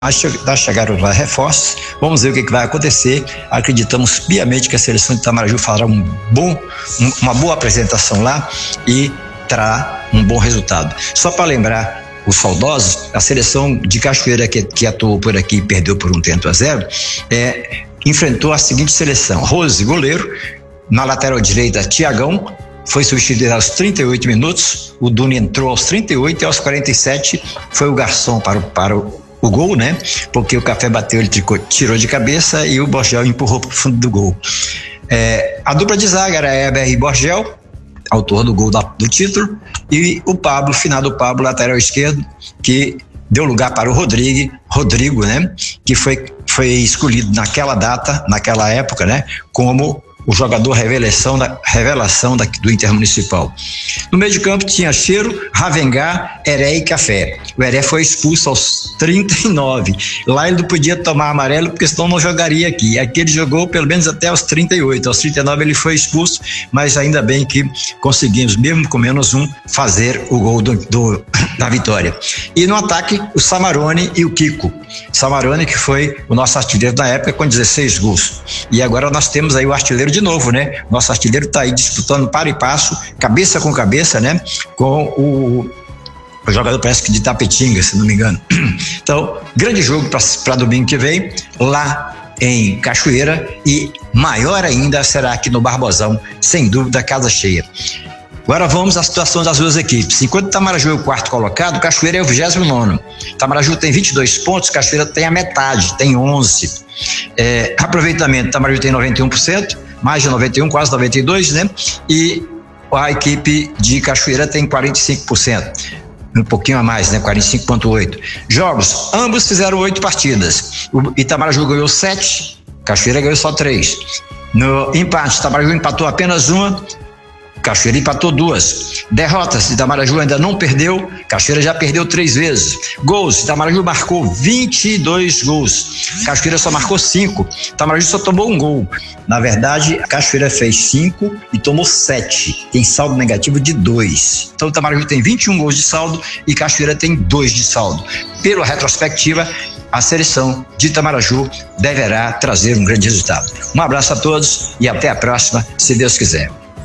chegaram lá reforços, vamos ver o que vai acontecer. Acreditamos piamente que a seleção de Itamaraju fará uma boa apresentação lá e terá um bom resultado. Só para lembrar os saudosos, a seleção de Cachoeira que atuou por aqui e perdeu por 1-0, enfrentou a seguinte seleção: Rose, goleiro, na lateral direita, Tiagão, foi substituído aos 38 minutos, o Duni entrou aos 38 e aos 47 foi o garçom para o gol, né? Porque o Café bateu, ele tirou de cabeça e o Borgel empurrou para o fundo do gol. A dupla de zaga era Heber e Borgel, autor do gol do título, e o Pablo, finado Pablo, lateral esquerdo, que deu lugar para o Rodrigo, né? Que foi escolhido naquela época, né? Como o jogador revelação do Intermunicipal. No meio de campo tinha Cheiro, Ravengá, Heré e Café. O Heré foi expulso aos 39. Lá ele não podia tomar amarelo porque senão não jogaria aqui. Aqui ele jogou pelo menos até os 38. Aos 39 ele foi expulso, mas ainda bem que conseguimos, mesmo com menos um, fazer o gol da vitória. E no ataque, o Samarone e o Kiko. Samarone, que foi o nosso artilheiro na época, com 16 gols. E agora nós temos aí o artilheiro de novo, né? Nosso artilheiro está aí disputando para e passo, cabeça com cabeça, né? Com o jogador, parece que de Tapetinga, se não me engano. Então, grande jogo para domingo que vem, lá em Cachoeira, e maior ainda será aqui no Barbosão, sem dúvida, casa cheia. Agora vamos à situação das duas equipes. Enquanto Itamaraju é o quarto colocado, Cachoeira é o 29º. Itamaraju tem 22 pontos, Cachoeira tem a metade, tem 11. Aproveitamento, Itamaraju tem 91%, mais de 91, quase 92, né? E a equipe de Cachoeira tem 45%. Um pouquinho a mais, né? 45,8. Jogos, ambos fizeram 8 partidas. O Itamaraju ganhou 7, Cachoeira ganhou só 3. No empate, Itamaraju empatou apenas uma, Cachoeira empatou 2. Derrotas, Itamaraju ainda não perdeu, Cachoeira já perdeu 3 vezes. Gols, Itamaraju marcou 22 gols, Cachoeira só marcou 5. Itamaraju só tomou um gol. Na verdade, a Cachoeira fez 5 e tomou 7. Tem saldo negativo de 2. Então, Itamaraju tem 21 gols de saldo e Cachoeira tem 2 de saldo. Pela retrospectiva, a seleção de Itamaraju deverá trazer um grande resultado. Um abraço a todos e até a próxima, se Deus quiser.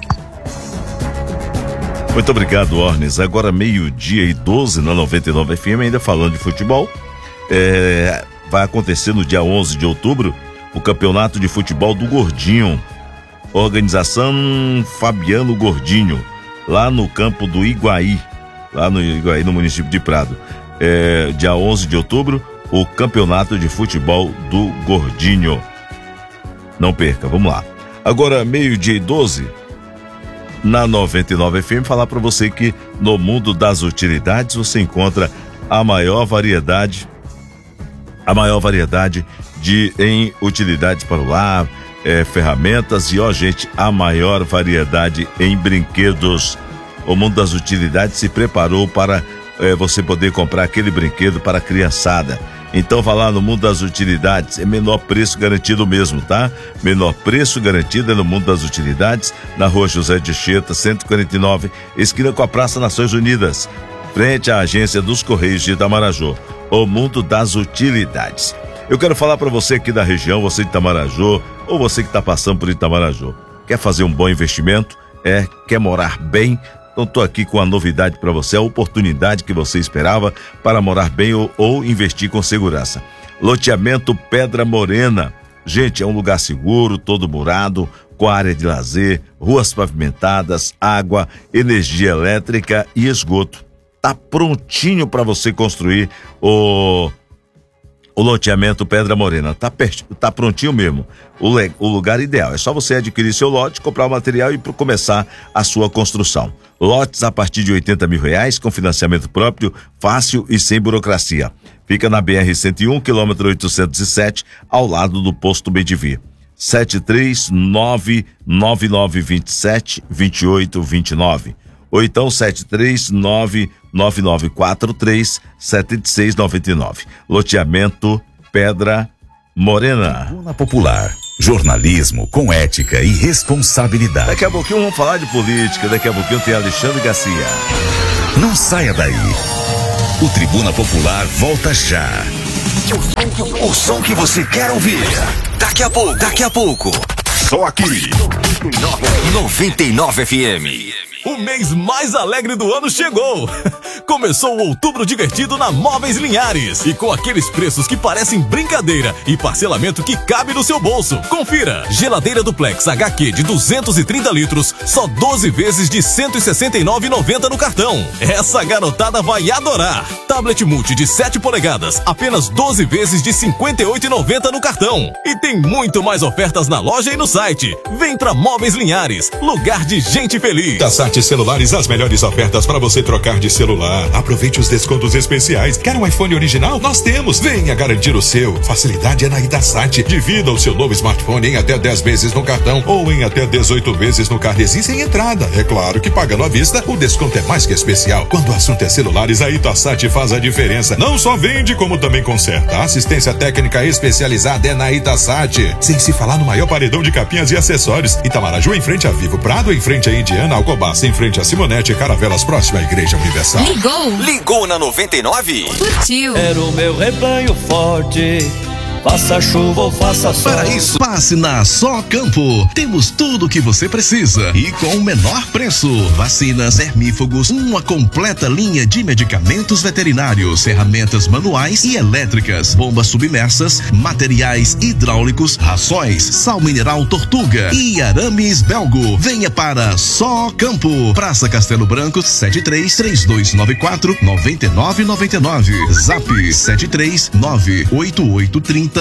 Muito obrigado, Ornes. Agora 12:12 na 99 FM, ainda falando de futebol. Vai acontecer no dia 11 de outubro o campeonato de futebol do Gordinho. Organização Fabiano Gordinho, lá no campo do Iguaí, no município de Prado. Dia 11 de outubro, o campeonato de futebol do Gordinho. Não perca, vamos lá. Agora 12:12 na 99 FM, falar para você que no mundo das utilidades você encontra a maior variedade em utilidades para o lar, ferramentas e, gente, a maior variedade em brinquedos. O mundo das utilidades se preparou para você poder comprar aquele brinquedo para a criançada. Então vá lá no mundo das utilidades, é menor preço garantido mesmo, tá? Menor preço garantido é no mundo das utilidades, na rua José de Cheta, 149, esquina com a Praça Nações Unidas, frente à agência dos Correios de Itamaraju. O mundo das utilidades. Eu quero falar para você aqui da região, você de Itamaraju, ou você que está passando por Itamaraju. Quer fazer um bom investimento? Quer morar bem? Então estou aqui com a novidade para você, a oportunidade que você esperava para morar bem ou investir com segurança. Loteamento Pedra Morena. Gente, é um lugar seguro, todo murado, com área de lazer, ruas pavimentadas, água, energia elétrica e esgoto. Tá prontinho para você construir o loteamento Pedra Morena. Tá prontinho mesmo. O lugar ideal. É só você adquirir seu lote, comprar o material e começar a sua construção. Lotes a partir de R$80 mil, com financiamento próprio, fácil e sem burocracia. Fica na BR-101, quilômetro 807, ao lado do posto Bedivi. 73999272829. Ou então 73999437699. Loteamento Pedra Morena. Tribuna Popular. Jornalismo com ética e responsabilidade. Daqui a pouquinho vamos falar de política. Daqui a pouquinho tem Alexandre Garcia. Não saia daí. O Tribuna Popular volta já. O som que você quer ouvir. Daqui a pouco. Só aqui. 99 FM. O mês mais alegre do ano chegou! Começou o outubro divertido na Móveis Linhares. E com aqueles preços que parecem brincadeira e parcelamento que cabe no seu bolso. Confira! Geladeira Duplex HQ de 230 litros, só 12 vezes de R$ 169,90 no cartão. Essa garotada vai adorar! Tablet Multi de 7 polegadas, apenas 12 vezes de R$ 58,90 no cartão. E tem muito mais ofertas na loja e no site. Vem pra Móveis Linhares, lugar de gente feliz. Itasat Celulares, as melhores ofertas para você trocar de celular. Aproveite os descontos especiais. Quer um iPhone original? Nós temos. Venha garantir o seu. Facilidade é na Itasat. Divida o seu novo smartphone em até 10 vezes no cartão ou em até 18 vezes no Carnezinho sem entrada. É claro que pagando à vista, o desconto é mais que especial. Quando o assunto é celulares, a Itasat faz a diferença. Não só vende, como também conserta. A assistência técnica especializada é na Itasat. Sem se falar no maior paredão de capinhas e acessórios. Itamaraju em frente a Vivo Prado, em frente a Indiana, Alcobaça em frente a Simonete, Caravelas, próxima à Igreja Universal. Ligou na 99? Curtiu. Era o meu rebanho forte. Faça chuva ou faça sol. Para isso, passe na Só Campo. Temos tudo o que você precisa e com o menor preço. Vacinas, hermífugos, uma completa linha de medicamentos veterinários, ferramentas manuais e elétricas, bombas submersas, materiais hidráulicos, rações, sal mineral Tortuga e arames Belgo. Venha para Só Campo. Praça Castelo Branco, 73-3294-9999. Zap 7398830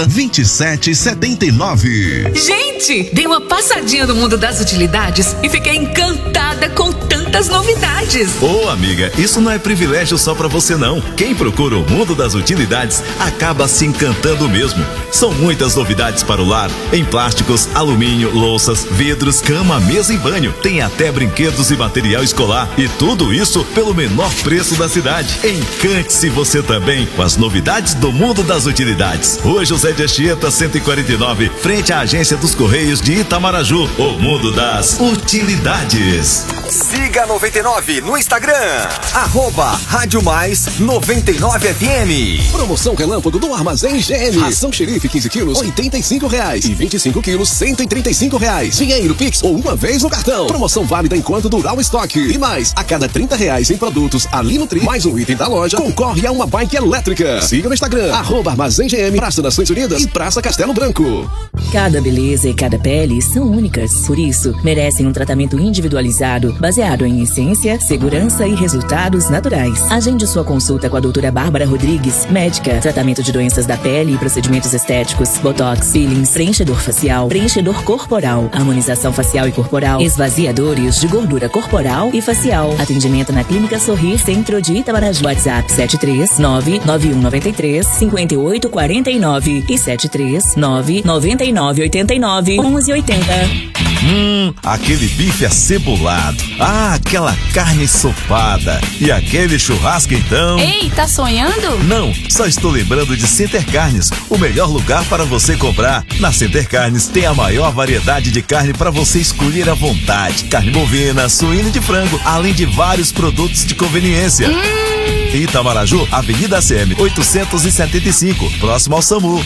2779. Gente, dei uma passadinha no mundo das utilidades e fiquei encantada com tantas novidades. Ô, amiga, isso não é privilégio só pra você não. Quem procura o mundo das utilidades acaba se encantando mesmo. São muitas novidades para o lar, em plásticos, alumínio, louças, vidros, cama, mesa e banho. Tem até brinquedos e material escolar. E tudo isso pelo menor preço da cidade. Encante-se você também com as novidades do mundo das utilidades. Hoje José de Anchieta 149, frente à agência dos Correios de Itamaraju, o mundo das utilidades. Siga a 99 no Instagram, @Rádio Mais 99FM. Promoção relâmpago do Armazém GM. Ração xerife 15 quilos, R$85 e 25 quilos, R$135. Dinheiro Pix ou uma vez no cartão. Promoção válida enquanto durar o estoque. E mais, a cada R$30 em produtos ali no Tri, mais um item da loja, concorre a uma bike elétrica. Siga no Instagram, @Armazém GM, Praça Nações Unidas e Praça Castelo Branco. Cada beleza e cada pele são únicas, por isso merecem um tratamento individualizado, baseado em essência, segurança e resultados naturais. Agende sua consulta com a doutora Bárbara Rodrigues, médica, tratamento de doenças da pele e procedimentos estéticos, botox, peelings, preenchedor facial, preenchedor corporal, harmonização facial e corporal, esvaziadores de gordura corporal e facial. Atendimento na Clínica Sorrir, Centro de Itamaraju. WhatsApp 73991935849 e 73999891180. Aquele bife acebolado. Aquela carne ensopada. E aquele churrasco então. Ei, tá sonhando? Não, só estou lembrando de Center Carnes, o melhor lugar para você comprar. Na Center Carnes tem a maior variedade de carne para você escolher à vontade. Carne bovina, suína e de frango, além de vários produtos de conveniência. Itamaraju, Avenida CM 875, próximo ao SAMU.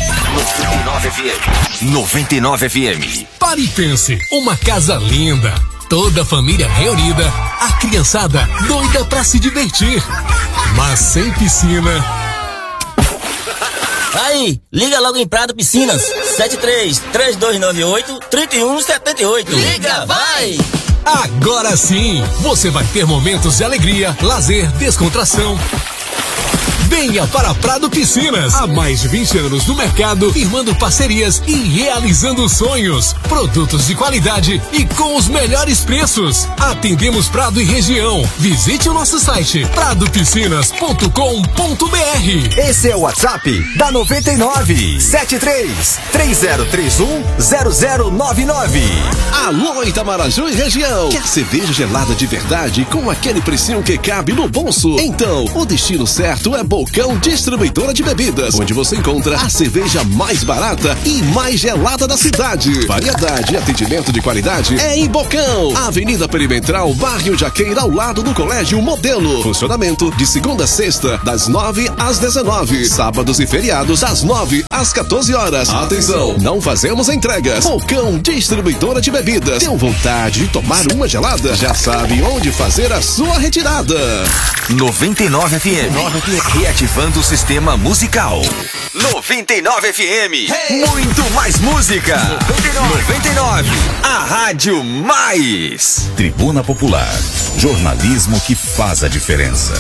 99 FM. Pare e pense, uma casa linda, toda a família reunida, a criançada doida pra se divertir, mas sem piscina. Aí, liga logo em Prado Piscinas, 73-3298-3178. Liga, vai! Agora sim, você vai ter momentos de alegria, lazer, descontração. Venha para Prado Piscinas. Há mais de 20 anos no mercado, firmando parcerias e realizando sonhos. Produtos de qualidade e com os melhores preços. Atendemos Prado e região. Visite o nosso site pradopiscinas.com.br. Esse é o WhatsApp da 99 73-3031-0099. Alô Itamaraju e região. Quer cerveja gelada de verdade com aquele precinho que cabe no bolso? Então, o destino certo é Boa Bocão Distribuidora de Bebidas, onde você encontra a cerveja mais barata e mais gelada da cidade. Variedade e atendimento de qualidade é em Bocão, Avenida Perimetral, bairro Jaqueira, ao lado do Colégio Modelo. Funcionamento de segunda a sexta, das 9 às 19. Sábados e feriados, das 9 às 14 horas. Atenção, não fazemos entregas. Bocão Distribuidora de Bebidas. Deu vontade de tomar uma gelada? Já sabe onde fazer a sua retirada. 99 FM. Reativando o sistema musical. 99 FM. Hey. Muito mais música. 99. A rádio mais. Tribuna Popular. Jornalismo que faz a diferença.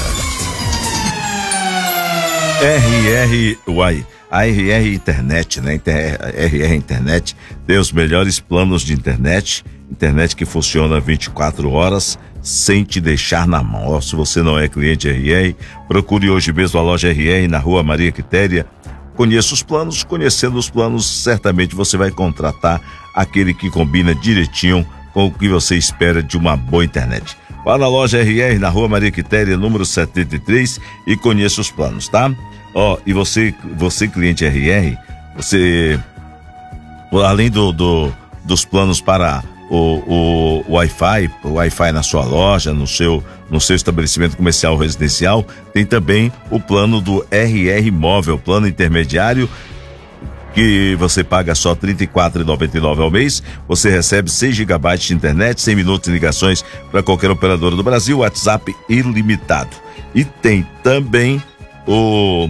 A RR Internet, né? RR Internet tem os melhores planos de internet que funciona 24 horas sem te deixar na mão. Se você não é cliente RR, procure hoje mesmo a loja RR na Rua Maria Quitéria. Conheça os planos, conhecendo os planos, certamente você vai contratar aquele que combina direitinho com o que você espera de uma boa internet. Vá na loja RR na Rua Maria Quitéria, número 73, e conheça os planos, tá? E você cliente RR, você, além dos planos para o Wi-Fi na sua loja, no seu estabelecimento comercial ou residencial, tem também o plano do RR Móvel, plano intermediário, que você paga só R$ 34,99 ao mês. Você recebe 6 GB de internet, 100 minutos de ligações para qualquer operadora do Brasil, WhatsApp ilimitado. E tem também o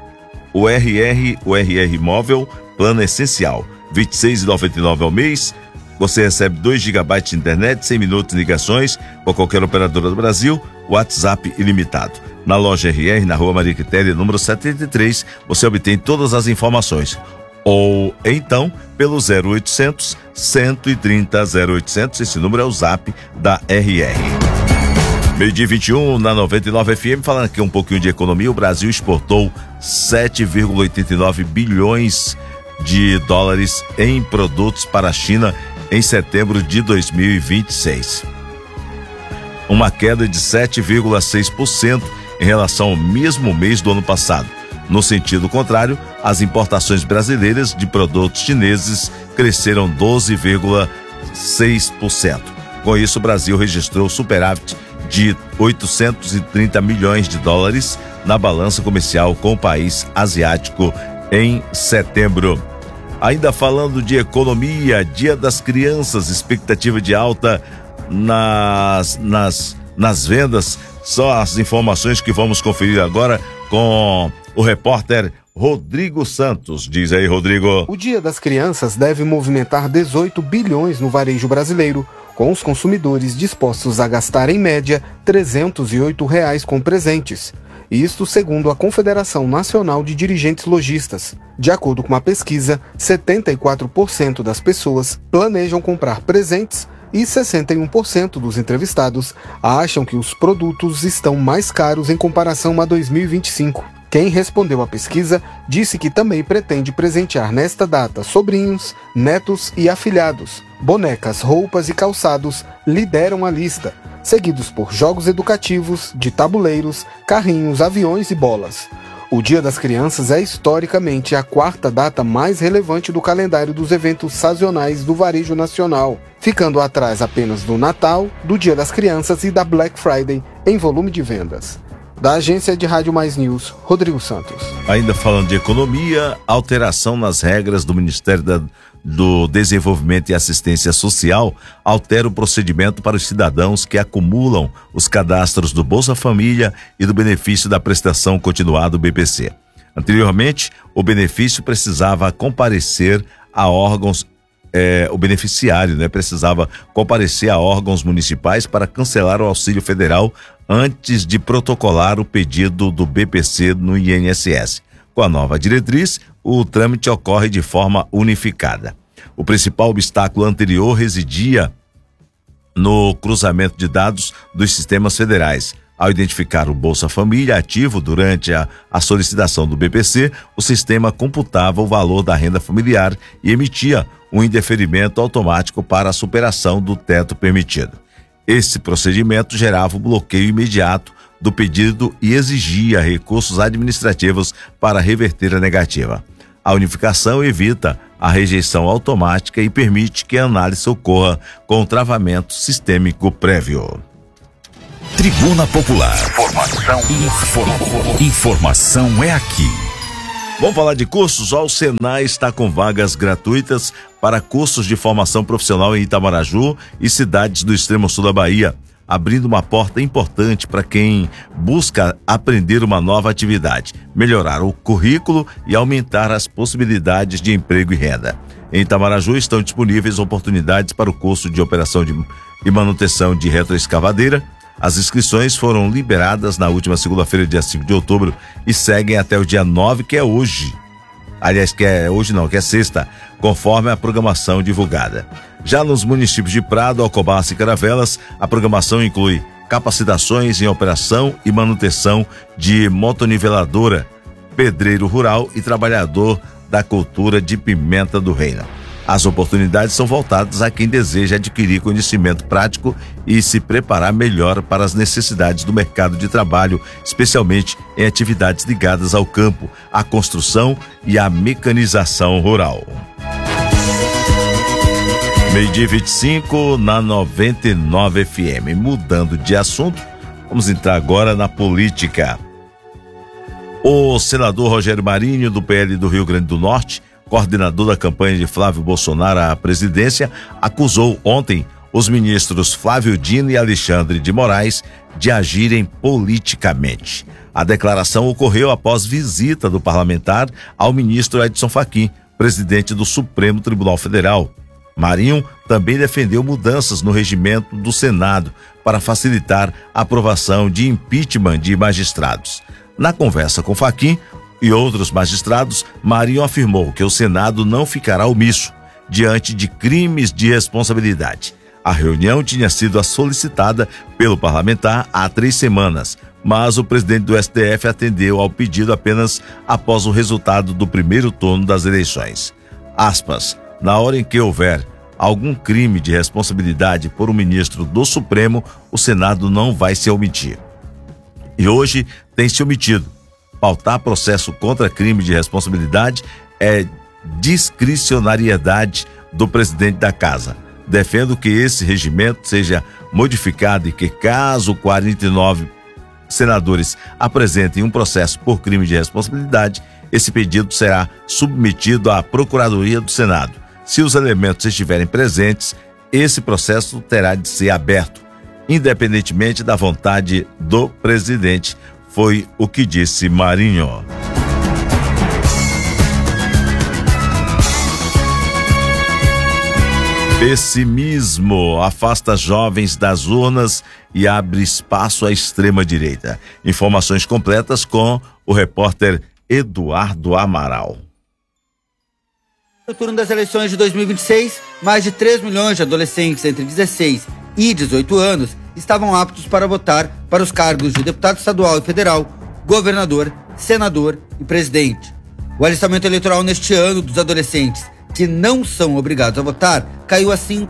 RR Móvel, plano essencial, R$ 26,99 ao mês. Você recebe 2 GB de internet, 100 minutos de ligações com qualquer operadora do Brasil, WhatsApp ilimitado. Na loja RR, na Rua Maria Quitéria, número 73, você obtém todas as informações. Ou então, pelo 0800 130 0800, esse número é o zap da RR. 12h21 na 99 FM, falando aqui um pouquinho de economia. O Brasil exportou 7,89 bilhões de dólares em produtos para a China em setembro de 2026. Uma queda de 7,6% em relação ao mesmo mês do ano passado. No sentido contrário, as importações brasileiras de produtos chineses cresceram 12,6%. Com isso, o Brasil registrou superávit de 830 milhões de dólares na balança comercial com o país asiático em setembro. Ainda falando de economia, Dia das Crianças, expectativa de alta nas vendas. Só as informações que vamos conferir agora com o repórter Rodrigo Santos. Diz aí, Rodrigo. O Dia das Crianças deve movimentar 18 bilhões no varejo brasileiro, com os consumidores dispostos a gastar em média R$ 308 com presentes. Isto segundo a Confederação Nacional de Dirigentes Lojistas. De acordo com uma pesquisa, 74% das pessoas planejam comprar presentes e 61% dos entrevistados acham que os produtos estão mais caros em comparação a 2025. Quem respondeu à pesquisa disse que também pretende presentear nesta data sobrinhos, netos e afilhados. Bonecas, roupas e calçados lideram a lista, seguidos por jogos educativos, de tabuleiros, carrinhos, aviões e bolas. O Dia das Crianças é historicamente a quarta data mais relevante do calendário dos eventos sazonais do varejo nacional, ficando atrás apenas do Natal, do Dia das Crianças e da Black Friday em volume de vendas. Da agência de Rádio Mais News, Rodrigo Santos. Ainda falando de economia, alteração nas regras do Ministério do Desenvolvimento e Assistência Social altera o procedimento para os cidadãos que acumulam os cadastros do Bolsa Família e do benefício da prestação continuada do BPC. Anteriormente, o benefício precisava comparecer a órgãos o beneficiário, precisava comparecer a órgãos municipais para cancelar o auxílio federal antes de protocolar o pedido do BPC no INSS. Com a nova diretriz, o trâmite ocorre de forma unificada. O principal obstáculo anterior residia no cruzamento de dados dos sistemas federais. Ao identificar o Bolsa Família ativo durante a solicitação do BPC, o sistema computava o valor da renda familiar e emitia um indeferimento automático para a superação do teto permitido. Esse procedimento gerava o bloqueio imediato do pedido e exigia recursos administrativos para reverter a negativa. A unificação evita a rejeição automática e permite que a análise ocorra com travamento sistêmico prévio. Tribuna Popular. Informação é aqui. Vamos falar de cursos? O Senai está com vagas gratuitas para cursos de formação profissional em Itamaraju e cidades do extremo sul da Bahia, abrindo uma porta importante para quem busca aprender uma nova atividade, melhorar o currículo e aumentar as possibilidades de emprego e renda. Em Itamaraju estão disponíveis oportunidades para o curso de operação e manutenção de retroescavadeira. As inscrições foram liberadas na última segunda-feira, dia 5 de outubro, e seguem até o dia 9, que é hoje. Aliás, que é sexta, conforme a programação divulgada. Já nos municípios de Prado, Alcobaça e Caravelas, a programação inclui capacitações em operação e manutenção de motoniveladora, pedreiro rural e trabalhador da cultura de pimenta do reino. As oportunidades são voltadas a quem deseja adquirir conhecimento prático e se preparar melhor para as necessidades do mercado de trabalho, especialmente em atividades ligadas ao campo, à construção e à mecanização rural. 12h25 na 99 FM. Mudando de assunto, vamos entrar agora na política. O senador Rogério Marinho, do PL do Rio Grande do Norte, coordenador da campanha de Flávio Bolsonaro à presidência, acusou ontem os ministros Flávio Dino e Alexandre de Moraes de agirem politicamente. A declaração ocorreu após visita do parlamentar ao ministro Edson Fachin, presidente do Supremo Tribunal Federal. Marinho também defendeu mudanças no regimento do Senado para facilitar a aprovação de impeachment de magistrados. Na conversa com Fachin e outros magistrados, Marinho afirmou que o Senado não ficará omisso diante de crimes de responsabilidade. A reunião tinha sido solicitada pelo parlamentar há 3 semanas, mas o presidente do STF atendeu ao pedido apenas após o resultado do primeiro turno das eleições. Aspas, na hora em que houver algum crime de responsabilidade por um ministro do Supremo, o Senado não vai se omitir. E hoje tem se omitido. Pautar processo contra crime de responsabilidade é discricionariedade do presidente da casa. Defendo que esse regimento seja modificado e que, caso 49 senadores apresentem um processo por crime de responsabilidade, esse pedido será submetido à Procuradoria do Senado. Se os elementos estiverem presentes, esse processo terá de ser aberto, independentemente da vontade do presidente. Foi o que disse Marinho. Pessimismo afasta jovens das urnas e abre espaço à extrema-direita. Informações completas com o repórter Eduardo Amaral. No turno das eleições de 2026, mais de 3 milhões de adolescentes entre 16 e 18 anos estavam aptos para votar para os cargos de deputado estadual e federal, governador, senador e presidente. O alistamento eleitoral neste ano dos adolescentes que não são obrigados a votar caiu assim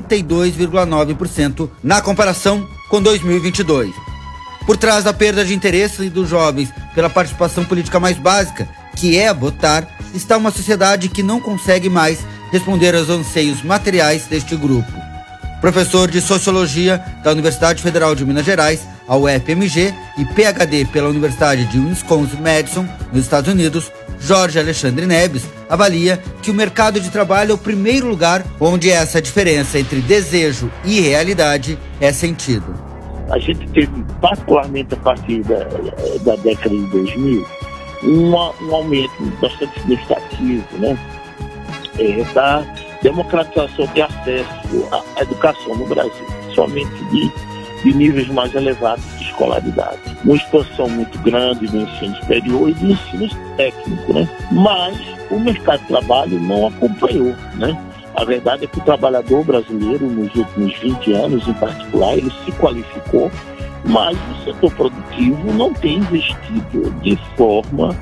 42,9% na comparação com 2022. Por trás da perda de interesse dos jovens pela participação política mais básica, que é votar, está uma sociedade que não consegue mais responder aos anseios materiais deste grupo. Professor de Sociologia da Universidade Federal de Minas Gerais, a UFMG, e PhD pela Universidade de Wisconsin-Madison, nos Estados Unidos, Jorge Alexandre Neves avalia que o mercado de trabalho é o primeiro lugar onde essa diferença entre desejo e realidade é sentido. A gente teve, particularmente a partir da década de 2000, um aumento bastante significativo, né? Da democratização de acesso à educação no Brasil, somente de níveis mais elevados de escolaridade. Uma expansão muito grande do ensino superior e do ensino técnico, né? Mas o mercado de trabalho não acompanhou, né? A verdade é que o trabalhador brasileiro, nos últimos 20 anos em particular, ele se qualificou, mas o setor produtivo não tem investido de forma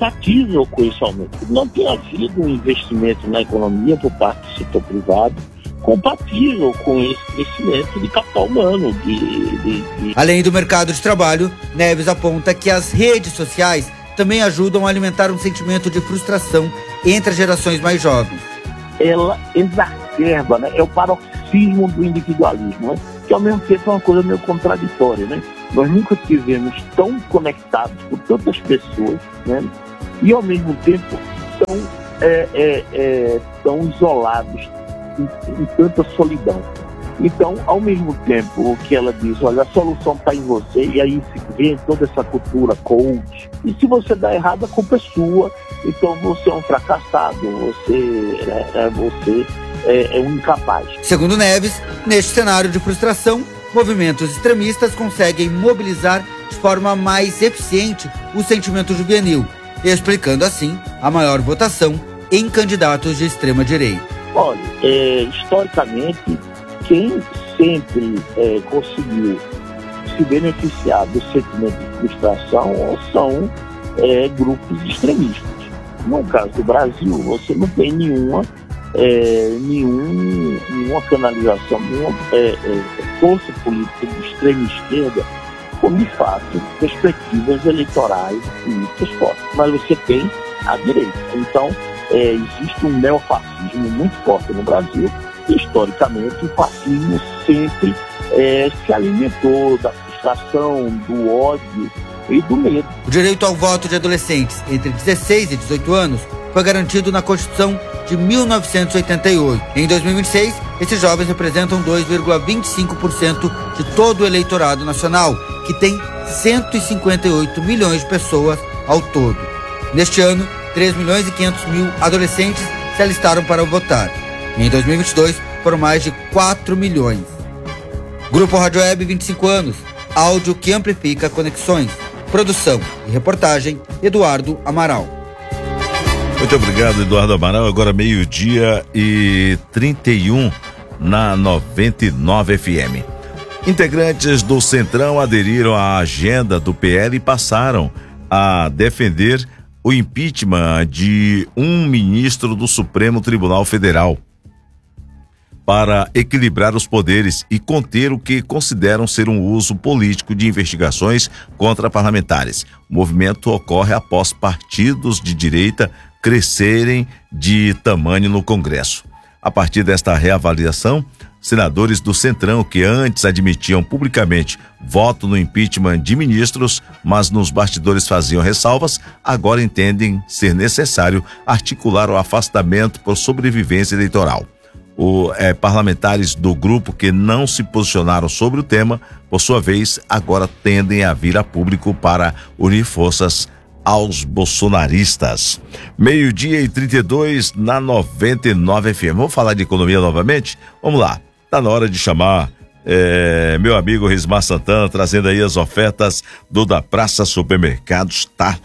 compatível com esse aumento. Não tem havido um investimento na economia por parte do setor privado compatível com esse crescimento de capital humano. Além do mercado de trabalho, Neves aponta que as redes sociais também ajudam a alimentar um sentimento de frustração entre as gerações mais jovens. Ela exacerba, né? É o paroxismo do individualismo, né? Que ao mesmo tempo é uma coisa meio contraditória, né? Nós nunca tivemos tão conectados com tantas pessoas, né? E ao mesmo tempo tão isolados em tanta solidão. Então, ao mesmo tempo que ela diz, olha, a solução está em você, e aí vem toda essa cultura coach, e se você dá errado, a culpa é sua, então você é um fracassado, você é um incapaz. Segundo Neves, neste cenário de frustração, movimentos extremistas conseguem mobilizar de forma mais eficiente o sentimento juvenil, explicando assim a maior votação em candidatos de extrema direita. Olha, historicamente, quem sempre conseguiu se beneficiar do sentimento de frustração são grupos extremistas. No caso do Brasil, você não tem nenhuma canalização, nenhuma força política de extrema esquerda com, de fato, perspectivas eleitorais e políticas fortes. Mas você tem a direita. Então, existe um neofascismo muito forte no Brasil. Historicamente, o fascismo sempre se alimentou da frustração, do ódio e do medo. O direito ao voto de adolescentes entre 16 e 18 anos foi garantido na Constituição de 1988. Em 2026, esses jovens representam 2,25% de todo o eleitorado nacional, que tem 158 milhões de pessoas ao todo. Neste ano, 3 milhões e 500 mil adolescentes se alistaram para votar. Em 2022, foram mais de 4 milhões. Grupo Rádio Web, 25 anos. Áudio que amplifica conexões. Produção e reportagem, Eduardo Amaral. Muito obrigado, Eduardo Amaral. Agora 12:31 na 99 FM. Integrantes do Centrão aderiram à agenda do PL e passaram a defender o impeachment de um ministro do Supremo Tribunal Federal, para equilibrar os poderes e conter o que consideram ser um uso político de investigações contra parlamentares. O movimento ocorre após partidos de direita crescerem de tamanho no Congresso. A partir desta reavaliação, senadores do Centrão, que antes admitiam publicamente voto no impeachment de ministros, mas nos bastidores faziam ressalvas, agora entendem ser necessário articular o afastamento por sobrevivência eleitoral. Parlamentares do grupo que não se posicionaram sobre o tema, por sua vez, agora tendem a vir a público para unir forças aos bolsonaristas. 12:32 na 99 FM. Vamos falar de economia novamente? Vamos lá. Tá na hora de chamar meu amigo Rismar Santana, trazendo aí as ofertas do Da Praça Supermercados. Tá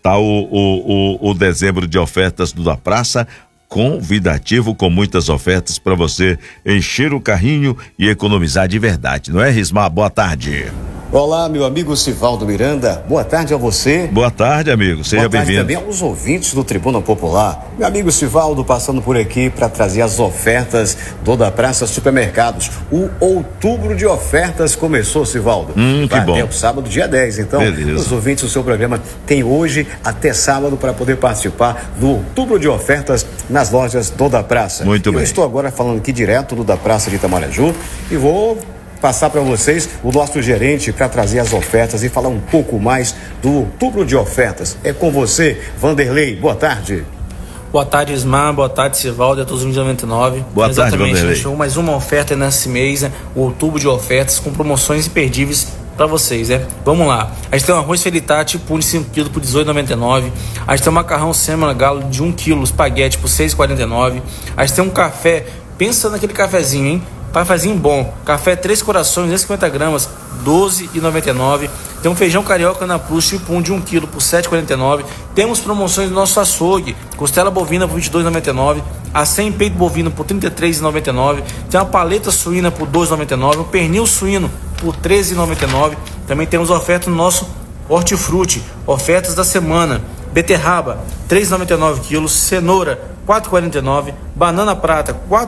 o dezembro de ofertas do Da Praça, convidativo, com muitas ofertas para você encher o carrinho e economizar de verdade, não é, Rismar? Boa tarde. Olá, meu amigo Sivaldo Miranda, boa tarde a você. Boa tarde, amigo, seja bem-vindo. Boa tarde também aos ouvintes do Tribuna Popular. Meu amigo Sivaldo passando por aqui para trazer as ofertas do Da Praça Supermercados. O outubro de ofertas começou, Sivaldo. Que bom. Até o sábado, dia 10, então. Beleza. Os ouvintes do seu programa têm hoje até sábado para poder participar do outubro de ofertas nas lojas do Da Praça. Muito bem. Eu estou agora falando aqui direto do Da Praça de Itamaraju e vou passar para vocês o nosso gerente para trazer as ofertas e falar um pouco mais do outubro de ofertas. É com você, Vanderlei. Boa tarde. Boa tarde, Ismar. Boa tarde, Sivaldo. É todos os 99. Boa tarde, Vanderlei. Exatamente. Mais uma oferta nesse mês, né? O outubro de ofertas com promoções imperdíveis para vocês, né? Vamos lá. A gente tem um arroz Felitati puro de 5 kg por R$18,99. A gente tem um macarrão Sêmola Galo de 1 kg, espaguete por R$6,49. A gente tem um café, pensa naquele cafezinho, hein? Cafezinho bom, café 3 corações, 250 gramas, R$12,99. Tem um feijão carioca na Plus, tipo 1 de 1 kg por R$7,49. Temos promoções do nosso açougue, costela bovina por R$22,99, a 100 peito bovino por R$33,99. Tem uma paleta suína por R$2,99, um pernil suíno por R$13,99. Também temos oferta no nosso hortifruti, ofertas da semana. Beterraba, R$3,99 kg, cenoura, R$4,49, banana prata,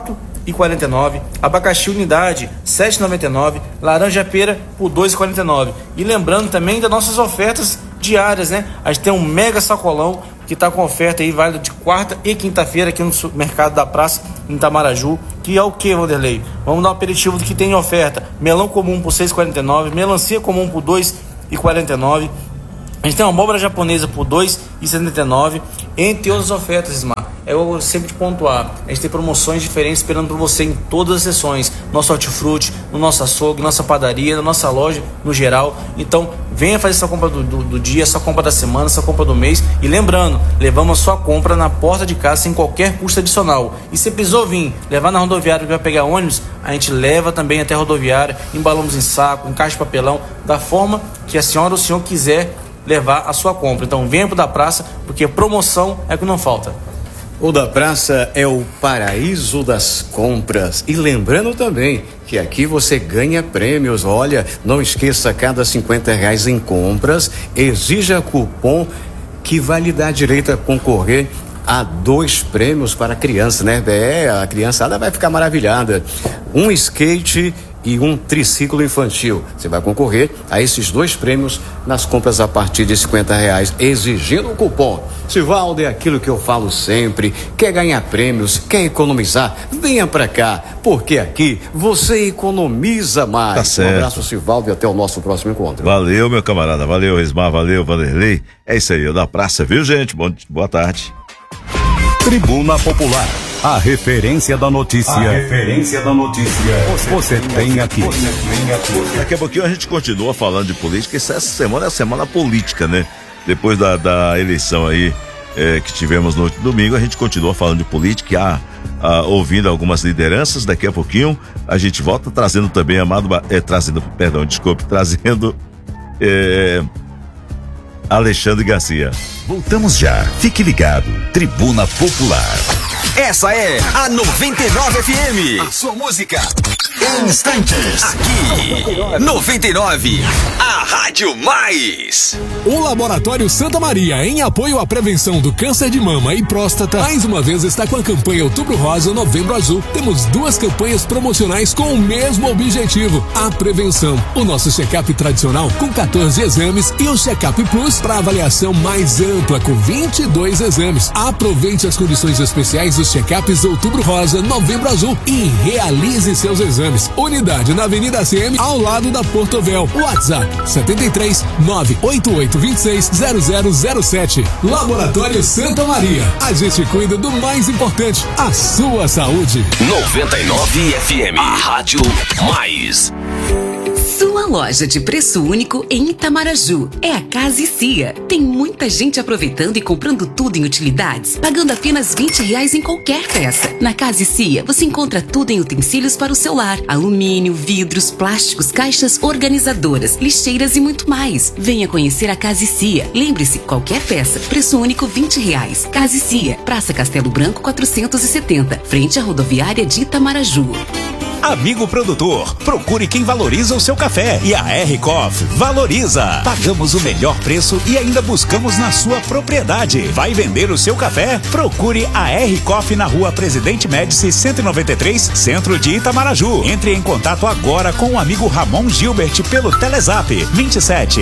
2,49. Abacaxi unidade, 7,99. Laranja pera por 2,49. E lembrando também das nossas ofertas diárias, né? A gente tem um mega sacolão que está com oferta aí válida de quarta e quinta-feira aqui no mercado da praça em Itamaraju, que é o que, Vanderlei? Vamos dar um aperitivo do que tem em oferta: melão comum por 6,49, melancia comum por 2,49. A gente tem uma abóbora japonesa por 2,79, entre outras ofertas, Ismar. Eu sempre pontuar, a gente tem promoções diferentes esperando por você em todas as sessões, nosso hortifruti, no nosso açougue, nossa padaria, na nossa loja no geral. Então venha fazer essa compra do dia, essa compra da semana, essa compra do mês. E lembrando, levamos a sua compra na porta de casa sem qualquer custo adicional. E se precisou vir levar na rodoviária que vai pegar ônibus, a gente leva também até a rodoviária, embalamos em saco, em caixa de papelão, da forma que a senhora ou o senhor quiser levar a sua compra. Então venha pro Da Praça, porque promoção é que não falta. O Da Praça é o paraíso das compras. E lembrando também que aqui você ganha prêmios. Olha, não esqueça, cada R$50 em compras, exija cupom que vai lhe dar direito a concorrer a 2 prêmios para a criança, né? A criançada vai ficar maravilhada. Um skate e um triciclo infantil. Você vai concorrer a esses 2 prêmios nas compras a partir de R$50, exigindo o cupom. Sivaldo, é aquilo que eu falo sempre: quer ganhar prêmios, quer economizar? Venha pra cá, porque aqui você economiza mais. Tá certo. Um abraço, Sivaldo, e até o nosso próximo encontro. Valeu, meu camarada, valeu, Ismar, valeu, Vanderlei. É isso aí, o Da Praça, viu, gente? Boa tarde. Tribuna Popular, a referência da notícia. Você tem aqui. Daqui a pouquinho a gente continua falando de política. Essa semana é a semana política, né? Depois da eleição aí que tivemos no domingo, a gente continua falando de política, ouvindo algumas lideranças. Daqui a pouquinho a gente volta trazendo também trazendo Alexandre Garcia. Voltamos já. Fique ligado. Tribuna Popular. Essa é a 99 FM. A sua música em instantes. Aqui, 99, a Rádio Mais. O Laboratório Santa Maria, em apoio à prevenção do câncer de mama e próstata, mais uma vez está com a campanha Outubro Rosa, Novembro Azul. Temos 2 campanhas promocionais com o mesmo objetivo: a prevenção. O nosso check-up tradicional com 14 exames e o check-up plus para avaliação mais ampla com 22 exames. Aproveite as condições especiais dos check-ups Outubro Rosa, Novembro Azul e realize seus exames. Unidade na Avenida ACM, ao lado da Portovel. WhatsApp 73 98826 0007. Laboratório Santa Maria. A gente cuida do mais importante, a sua saúde. 99 FM, a Rádio Mais. Sua loja de preço único em Itamaraju é a Casa e Cia. Tem muita gente aproveitando e comprando tudo em utilidades, pagando apenas R$20 em qualquer peça. Na Casa e Cia você encontra tudo em utensílios para o seu lar: alumínio, vidros, plásticos, caixas organizadoras, lixeiras e muito mais. Venha conhecer a Casa e Cia. Lembre-se, qualquer peça, preço único R$20. Casa e Cia, Praça Castelo Branco 470, frente à rodoviária de Itamaraju. Amigo produtor, procure quem valoriza o seu café, e a R-Coff valoriza. Pagamos o melhor preço e ainda buscamos na sua propriedade. Vai vender o seu café? Procure a R-Coff na Rua Presidente Médici 193, centro de Itamaraju. Entre em contato agora com o amigo Ramon Gilbert pelo Telezap 27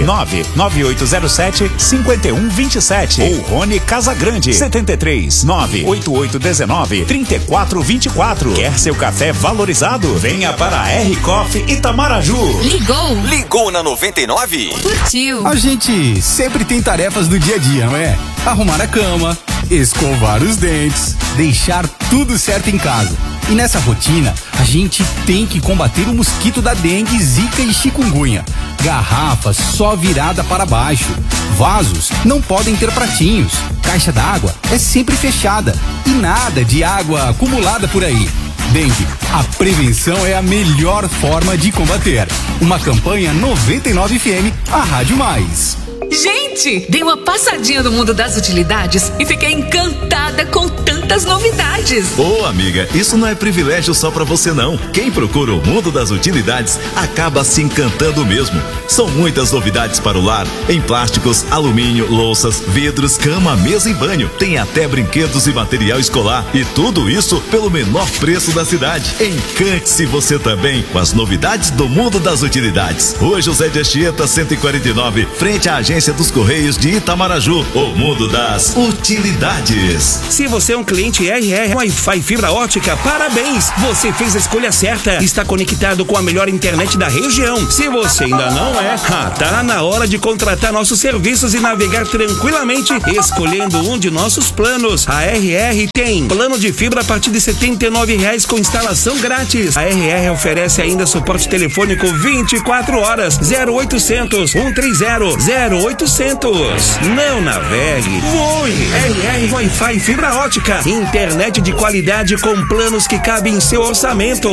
99807 5127 ou Rony Casagrande 73 98819 3424. Quer seu café valorizado? Venha para a R-Coff Itamaraju. Ligou na 99? Curtiu. A gente sempre tem tarefas do dia a dia, não é? Arrumar a cama, escovar os dentes, deixar tudo certo em casa. E nessa rotina, a gente tem que combater o mosquito da dengue, zika e chikungunya. Garrafas só virada para baixo. Vasos não podem ter pratinhos. Caixa d'água é sempre fechada. E nada de água acumulada por aí. Dengue, a prevenção é a melhor forma de combater. Uma campanha 99 FM, a Rádio Mais. Gente, dei uma passadinha no mundo das utilidades e fiquei encantada com tanto muitas novidades. Ô, amiga, isso não é privilégio só pra você não. Quem procura o mundo das utilidades acaba se encantando mesmo. São muitas novidades para o lar, em plásticos, alumínio, louças, vidros, cama, mesa e banho. Tem até brinquedos e material escolar. E tudo isso pelo menor preço da cidade. Encante-se você também com as novidades do mundo das utilidades. Rua José de Anchieta, 149, frente à agência dos Correios de Itamaraju. O mundo das utilidades. Se você é um cliente RR Wi-Fi fibra ótica, parabéns! Você fez a escolha certa. Está conectado com a melhor internet da região. Se você ainda não é, tá na hora de contratar nossos serviços e navegar tranquilamente escolhendo um de nossos planos. A RR tem plano de fibra a partir de R$ 79,00 com instalação grátis. A RR oferece ainda suporte telefônico 24 horas, 0800 130 0800. Não navegue, voe. RR Wi-Fi fibra ótica. Internet de qualidade com planos que cabem em seu orçamento.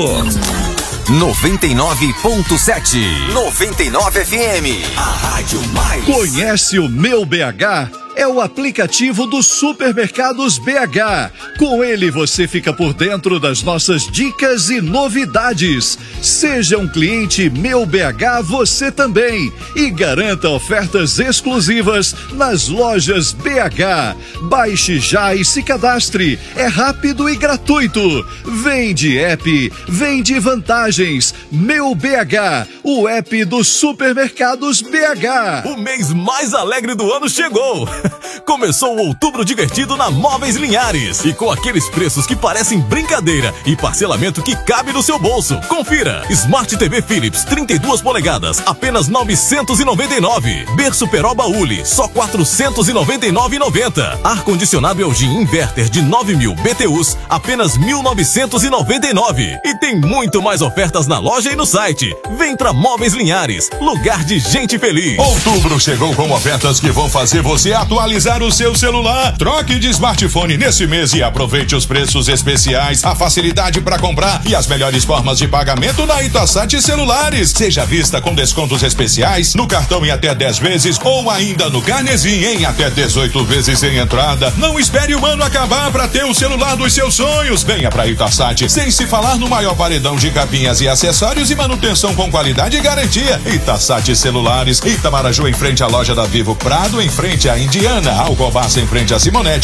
99.7 99 FM, a Rádio Mais. Conhece o Meu BH? É o aplicativo dos Supermercados BH. Com ele você fica por dentro das nossas dicas e novidades. Seja um cliente Meu BH você também e garanta ofertas exclusivas nas lojas BH. Baixe já e se cadastre. É rápido e gratuito. Vem de app, vem de vantagens. Meu BH, o app dos Supermercados BH. O mês mais alegre do ano chegou. Começou o Outubro Divertido na Móveis Linhares. E com aqueles preços que parecem brincadeira e parcelamento que cabe no seu bolso. Confira. Smart TV Philips 32 polegadas, apenas R$ 999. Berço Peroba Uli, só R$ 499,90. Ar-condicionado LG Inverter de 9.000 BTUs, apenas R$ 1.999. E tem muito mais ofertas na loja e no site. Vem pra Móveis Linhares, lugar de gente feliz. Outubro chegou com ofertas que vão fazer você atualizar o seu celular. Troque de smartphone nesse mês e aproveite os preços especiais, a facilidade para comprar e as melhores formas de pagamento na Itasat Celulares. Seja à vista com descontos especiais no cartão em até 10 vezes ou ainda no Carnezinho em até 18 vezes sem entrada. Não espere o ano acabar para ter o celular dos seus sonhos. Venha para Itasat, sem se falar no maior paredão de capinhas e acessórios e manutenção com qualidade e garantia. Itasat Celulares, Itamaraju em frente à loja da Vivo Prado, em frente à Indiana, Alcobaça em frente à Simonete